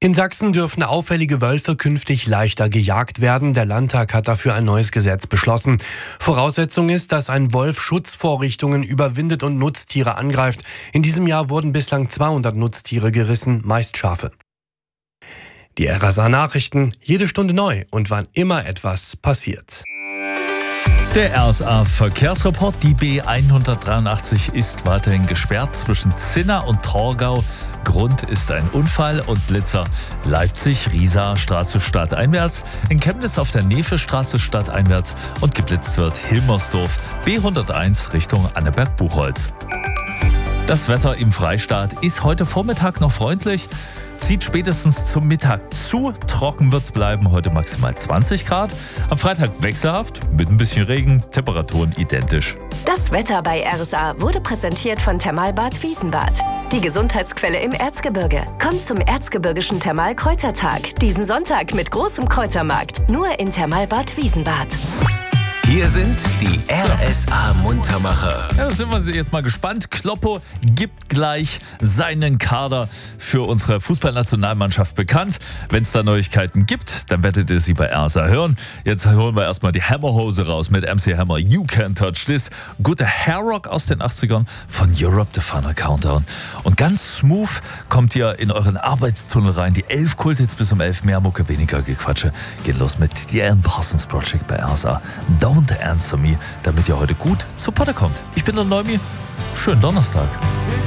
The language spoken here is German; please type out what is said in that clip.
In Sachsen dürfen auffällige Wölfe künftig leichter gejagt werden. Der Landtag hat dafür ein neues Gesetz beschlossen. Voraussetzung ist, dass ein Wolf Schutzvorrichtungen überwindet und Nutztiere angreift. In diesem Jahr wurden bislang 200 Nutztiere gerissen, meist Schafe. Die RSA-Nachrichten, jede Stunde neu und wann immer etwas passiert. Der RSA-Verkehrsreport, die B183 ist weiterhin gesperrt zwischen Zinna und Torgau. Grund ist ein Unfall und Blitzer. Leipzig-Riesa Straße stadteinwärts, in Chemnitz auf der Nefe-Straße stadteinwärts und geblitzt wird Hilmersdorf B101 Richtung Anneberg-Buchholz. Das Wetter im Freistaat ist heute Vormittag noch freundlich, zieht spätestens zum Mittag zu. Trocken wird's bleiben, heute maximal 20 Grad. Am Freitag wechselhaft, mit ein bisschen Regen, Temperaturen identisch. Das Wetter bei RSA wurde präsentiert von Thermalbad Wiesenbad. Die Gesundheitsquelle im Erzgebirge. Kommt zum Erzgebirgischen Thermalkräutertag. Diesen Sonntag mit großem Kräutermarkt. Nur in Thermalbad Wiesenbad. Hier sind die RSA-Muntermacher. Ja, da sind wir jetzt mal gespannt. Kloppo gibt gleich seinen Kader für unsere Fußballnationalmannschaft bekannt. Wenn es da Neuigkeiten gibt, dann werdet ihr sie bei RSA hören. Jetzt holen wir erstmal die Hammerhose raus mit MC Hammer. You Can't Touch This. Guter Hairrock aus den 80ern von Europe, The Final Countdown. Und ganz smooth kommt ihr in euren Arbeitstunnel rein. Die 11 Kulthits bis um 11, mehr Mucke, weniger Gequatsche. Geht los mit The Alan Parsons Project bei RSA. Don't Answer Me, damit ihr heute gut zu Potte kommt. Ich bin der Neumi. Schönen Donnerstag.